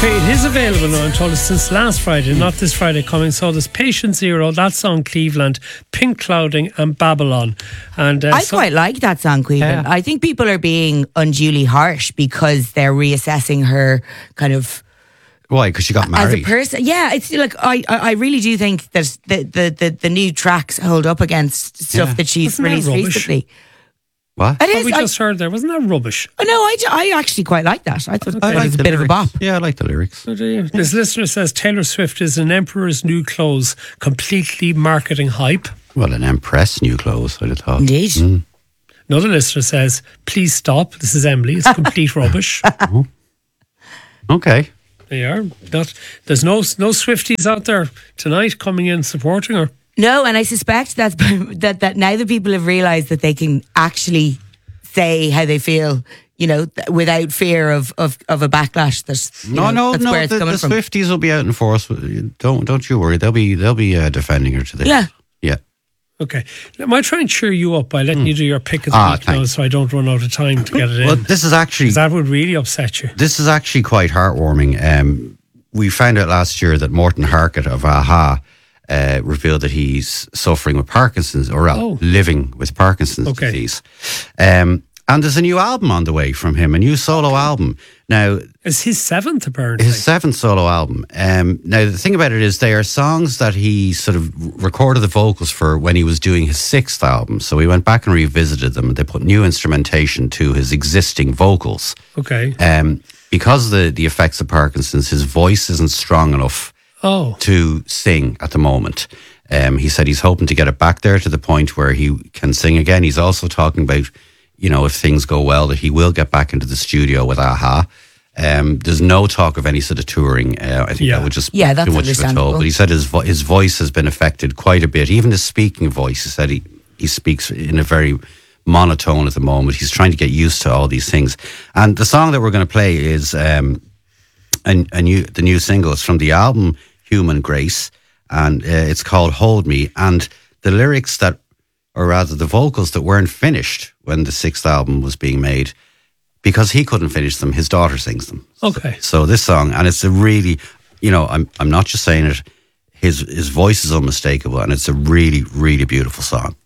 Okay, it is available now, I'm told, since last Friday, not this Friday coming. So there's Patient Zero, that song Cleveland, Pink Clouding and Babylon. And I quite like that song, Cleveland. I think people are being unduly harsh because they're reassessing her kind of... Why? Because she got married. As a person, yeah. It's like I really do think that the new tracks hold up against stuff that she's released recently. What? It is. We just heard there, wasn't that rubbish? Oh, no, I actually quite like that. I thought it was a bit of a bop. Yeah, I like the lyrics. Oh, this listener says Taylor Swift is an emperor's new clothes, completely marketing hype. Well, an empress new clothes, I'd have thought. Indeed. Another listener says, please stop. This is Emily. It's complete rubbish. Okay. They are. There's no Swifties out there tonight coming in supporting her. No, and I suspect that now that people have realised that they can actually say how they feel, without fear of a backlash. That's where it's coming from. The Swifties will be out in force. Don't you worry. They'll be defending her today. Yeah. Yeah. Okay. I might try and cheer you up by letting you do your pick of the week now, so I don't run out of time to get it in. Well, this is actually... 'Cause that would really upset you. This is actually quite heartwarming. We found out last year that Morten Harket of a-ha revealed that he's suffering with Parkinson's, or living with Parkinson's disease. And there's a new album on the way from him, a new solo album. Now, it's his seventh, apparently. His seventh solo album. Now, the thing about it is they are songs that he sort of recorded the vocals for when he was doing his sixth album. So we went back and revisited them, and they put new instrumentation to his existing vocals. Okay. Because of the effects of Parkinson's, his voice isn't strong enough to sing at the moment. He said he's hoping to get it back there to the point where he can sing again. He's also talking about, if things go well, that he will get back into the studio with a-ha. There's no talk of any sort of touring. I think that would just be that's too much of a toll. But he said his voice has been affected quite a bit. Even his speaking voice, he said he speaks in a very monotone at the moment. He's trying to get used to all these things. And the song that we're going to play is the new single. It's from the album Human Grace, and it's called Hold Me. And the lyrics or rather the vocals that weren't finished when the sixth album was being made, because he couldn't finish them, his daughter sings them. Okay. So this song, and it's a really, I'm not just saying it, his voice is unmistakable, and it's a really, really beautiful song.